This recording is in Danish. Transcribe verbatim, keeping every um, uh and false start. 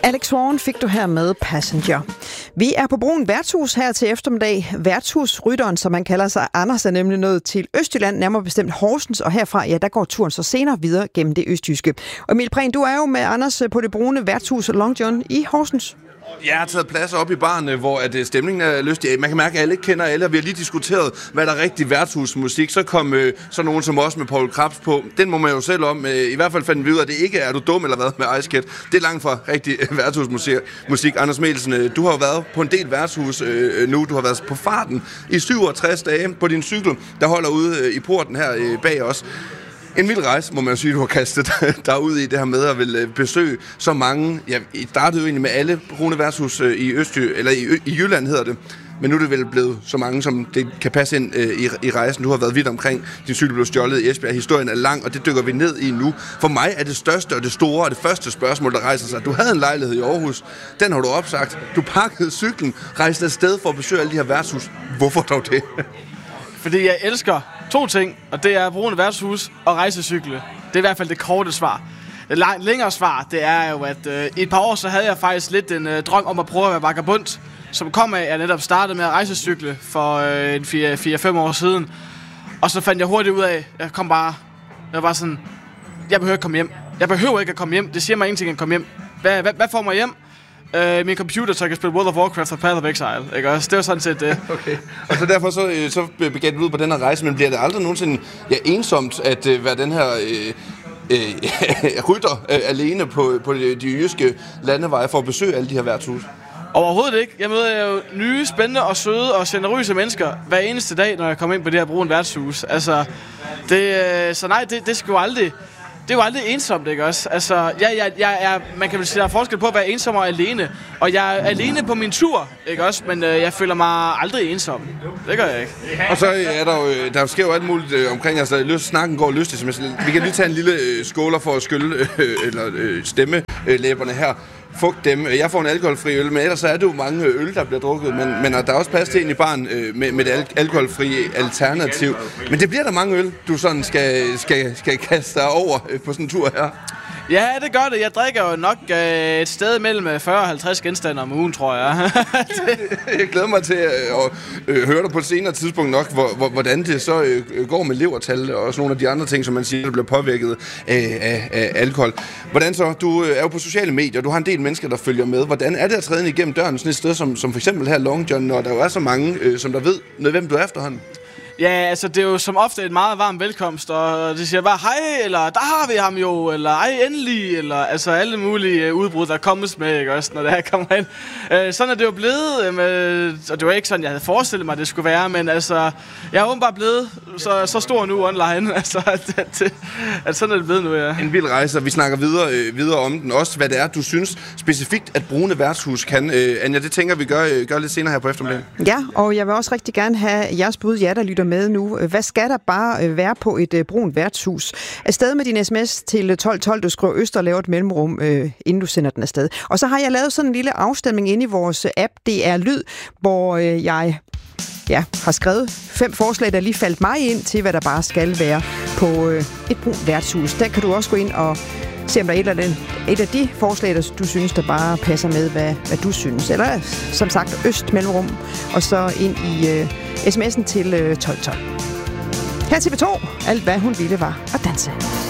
Alex Warren fik du her med Passenger. Vi er på Broen Værtshus her til eftermiddag. Værtshusrytteren, som man kalder sig, Anders, er nemlig nået til Østjylland, nærmere bestemt Horsens, og herfra, ja, der går turen så senere videre gennem det østjyske. Og Emil Prehn, du er jo med Anders på det brune værtshus Long John i Horsens. Jeg har taget plads op i baren, hvor at stemningen er lystig. Man kan mærke, at alle ikke kender alle, og vi har lige diskuteret, hvad der er rigtig værtshusmusik. Så kom øh, så nogen som os med Paul Krebs på. Den må man jo selv om. I hvert fald fandt vi ud af, at det ikke er, er du dum eller hvad med Ice Cat. Det er langt fra rigtig værtshusmusik. Musik. Anders Mikkelsen, du har jo været på en del værtshus øh, nu. Du har været på farten i syvogtres dage på din cykel, der holder ude øh, i porten her øh, bag os. En vild rejse, må man jo sige, du har kastet dig ud i det her med at vil besøge så mange. Ja, I startede jo egentlig med alle brune værtshus i Østjy, eller i, i Jylland hedder det. Men nu er det vel blevet så mange, som det kan passe ind øh, i, i rejsen. Du har været vidt omkring. Din cykel blev stjålet i Esbjerg. Historien er lang, og det dykker vi ned i nu. For mig er det største og det store og det første spørgsmål, der rejser sig. Du havde en lejlighed i Aarhus. Den har du opsagt. Du pakkede cyklen, rejste afsted for at besøge alle de her værtshus. Hvorfor dog det? Fordi jeg elsker to ting, og det er brune værtshus og rejsecykle. Det er i hvert fald det korte svar. Det længere svar, det er jo, at øh, i et par år, så havde jeg faktisk lidt en øh, drøm om at prøve at være vagabond, som kom af, at jeg netop startede med at rejsecykle for øh, en fire fem år siden. Og så fandt jeg hurtigt ud af, jeg kom bare, jeg var sådan, jeg behøver ikke komme hjem. Jeg behøver ikke at komme hjem. Det siger mig ingenting at komme hjem. Hvad, hvad, hvad får mig hjem? Uh, min computer, så jeg kan spille World of Warcraft og Path of Exile, ikke også? Det var sådan set det. Okay. Og så derfor så, så begav du ud på den her rejse, men bliver det aldrig nogensinde ja, ensomt at uh, være den her øh, øh, rytter øh, alene på, på de, de jyske landeveje for at besøge alle de her værtshus? Overhovedet ikke. Jeg møder jo nye, spændende og søde og generøse mennesker hver eneste dag, når jeg kommer ind på det her brune værtshus. Altså, det, så nej, det, det skal jo aldrig... Det er jo aldrig ensomt, ikke også? Altså, jeg, jeg, jeg er, man kan vel sige, der er forskel på at være ensom og alene. Og jeg er alene på min tur, ikke også? Men øh, jeg føler mig aldrig ensom. Det gør jeg ikke. Og så er der jo, der sker jo alt muligt øh, omkring, altså løs, snakken går lystigt. Vi kan lige tage en lille øh, skåler for at skylle, øh, eller øh, stemme øh, læberne her. Fugt dem. Jeg får en alkoholfri øl, men ellers så er det jo mange øl, der bliver drukket. Men, men der er også plads til en i baren øh, med, med det al- alkoholfri alternativ. Men det bliver der mange øl, du sådan skal, skal, skal kaste dig over øh, på sådan en tur her. Ja, det gør det. Jeg drikker jo nok øh, et sted mellem fyrre og halvtreds genstande om ugen, tror jeg. Jeg glæder mig til at øh, høre dig på et senere tidspunkt nok, hvor, hvor, hvordan det så øh, går med levertal og også nogle af de andre ting, som man siger, der bliver påvirket af, af, af alkohol. Hvordan så? Du er jo på sociale medier, du har en del mennesker, der følger med. Hvordan er det at træde ind igennem døren sådan et sted, som, som for eksempel her Long John, når der jo er så mange, øh, som der ved, hvem du er efterhånden? Ja, altså det er jo som ofte et meget varm velkomst, og det siger bare hej, eller der har vi ham jo, eller ej endelig, eller altså alle mulige udbrud, der kommes med, ikke også, når det her kommer ind. Øh, sådan er det jo blevet, med, og det var ikke sådan, jeg havde forestillet mig, det skulle være, men altså, jeg er åbenbart blevet så, så stor nu online, altså, at, at, at sådan er det blevet nu, ja. En vild rejse, og vi snakker videre, øh, videre om den, også hvad det er, du synes specifikt, at brune værtshus kan. Øh, Anja, det tænker vi gør, øh, gør lidt senere her på eftermiddagen. Ja, og jeg vil også rigtig gerne have jeres bud, jer der lytter med nu. Hvad skal der bare være på et uh, brunt værtshus? Afsted med din sms til tolv tolv, du skriver øst og laver et mellemrum, øh, inden du sender den afsted. Og så har jeg lavet sådan en lille afstemning inde i vores app, det er Lyd, hvor øh, jeg ja, har skrevet fem forslag, der lige faldt mig ind til, hvad der bare skal være på øh, et brunt værtshus. Der kan du også gå ind og se, om der er et, eller andet, et af de forslag, der du synes, der bare passer med, hvad, hvad du synes. Eller som sagt, øst mellemrum, og så ind i øh, sms'en til øh, tolv tolv. Her til P to. Alt hvad hun ville var at danse.